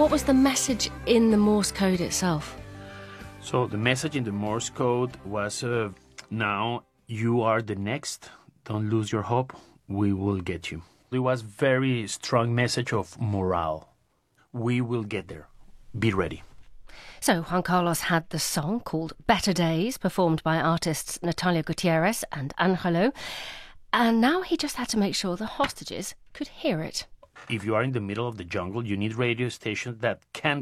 what was the message in the Morse code itself? So the message in the Morse code was, now you are the next. Don't lose your hope. We will get you. It was very strong message of morale. We will get there. Be ready. So Juan Carlos had the song called Better Days, performed by artists Natalia Gutierrez and Angelo. And now he just had to make sure the hostages could hear it. If you are in the middle of the jungle, you need radio stations that can